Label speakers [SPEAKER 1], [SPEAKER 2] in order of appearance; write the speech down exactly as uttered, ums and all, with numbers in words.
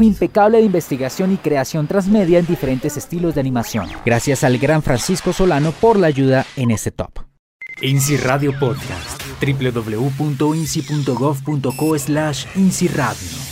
[SPEAKER 1] trabajo impecable de investigación y creación transmedia en diferentes estilos de animación. Gracias al gran Francisco Solano por la ayuda en este top.
[SPEAKER 2] INSI Radio Podcast. doble u doble u doble u punto insi punto gov punto co slash insi radio.